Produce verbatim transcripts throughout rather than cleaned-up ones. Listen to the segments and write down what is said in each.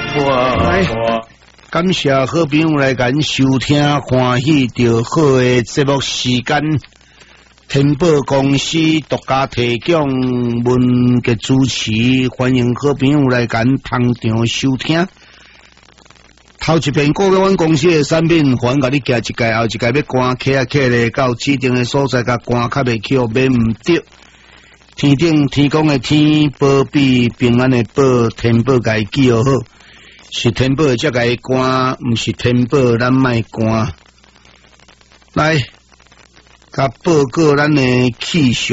来，感谢好朋友来咱收听欢喜着好的节目时间。天宝公司独家提供文嘅主持，欢迎好朋友来咱捧场收听。头一遍各位阮公司的产品，还甲你寄一届，后一届要赶客啊客咧，到指定的所在，甲赶较袂去，买唔着。天顶天公的天，保庇平安的保，天宝家记号好，是天宝才甲伊赶，毋是天宝咱卖赶。来，甲报告咱的气象。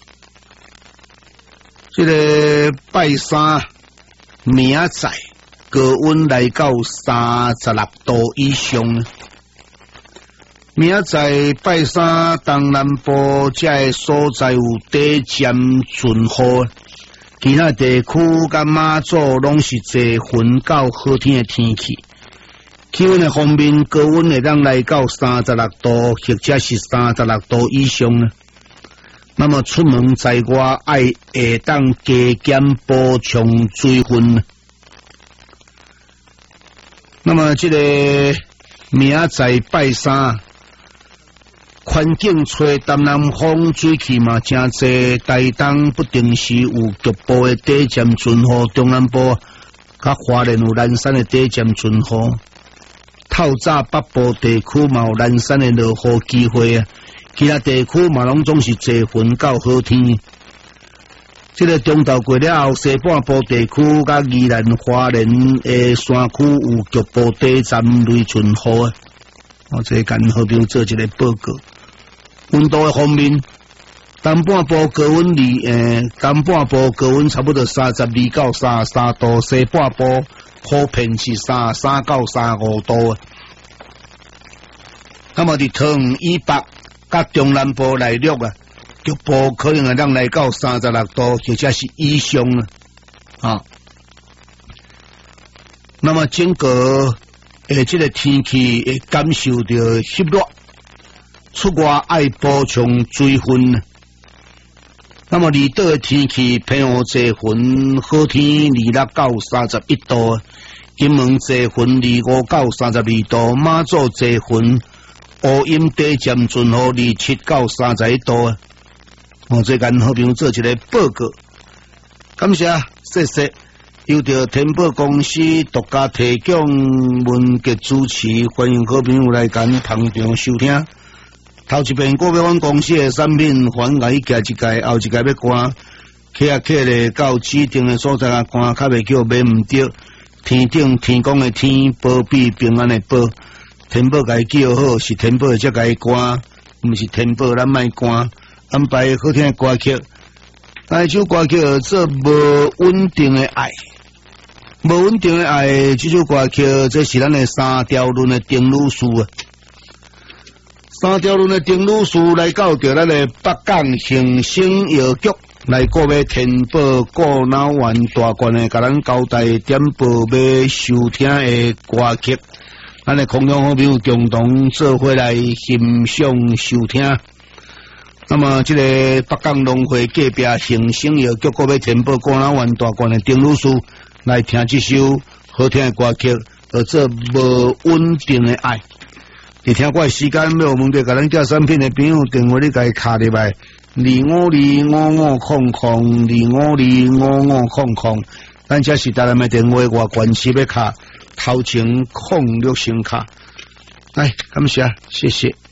这个拜三明仔载。高温来到三十六度以上，明仔载拜三东南部这个所在有短暂阵雨，其他地区甲马祖拢是侪云到好天的天气。气温的方面，高温会当来到三十六度，或者是三十六度以上。那么出门在外，爱下当加减补充水分。那么这个明仔载拜三，环境吹东南风，水气嘛真济，台东不定时有局部的短暂阵雨，中南部甲花莲有南山的短暂阵雨，透早北部地区嘛有南山的落雨机会啊，其他地区嘛拢总是侪云到好天。这个中昼过了后，西半部地区甲宜兰花莲的山区有局部短暂雷阵雨啊。我这跟好朋友做一个报告。温度的方面，东半部高温离诶，东半部高温差不多三十二到三十三度，西半部普遍是三十三到三十五度啊。那么伫桃园以北甲中南部内陆啊。局部可能会让来到三十六度，或者是以上了啊。那么整个诶，这个天气会感受到湿热，出外爱补充水分。那么离岛的天气偏雨侪云，好天二六到三十一度，金门侪云二五到三十二度，马祖侪云乌阴短暂阵雨二七到三十一度。我最近好朋友做一个报告，感谢，谢谢。由着天宝公司独家提供文节主持，欢迎好朋友来咱捧场收听。头一遍各位阮公司的产品，还甲伊寄一届，后一届要赶，客啊客咧到指定的所在啊赶，较袂叫买唔着。天顶天公的天，保庇平安的保，天宝家叫好，是天宝才甲伊赶，毋是天宝咱卖赶。安排好听的歌曲，那首歌曲做无稳定的爱，无稳定的爱，这首歌曲这是咱的三条论的丁女士啊。三条论的丁女士来到着咱的北港行星药局来购买天宝过脑丸大罐的，甲咱交代点播要收听的歌曲，咱的空中好朋友共同做伙来欣赏收听。那么，这个北港农会隔壁行星药局购买天宝过脑丸大罐的丁女士来听这首好听的歌曲，叫做无稳定的爱。你听过时间要问着，甲咱叫产品的朋友电话，你甲伊卡入来，二五二五五空空，二五二五五空空。咱这是台南的电话，外关系要卡头前空六声卡。来，感谢，谢谢。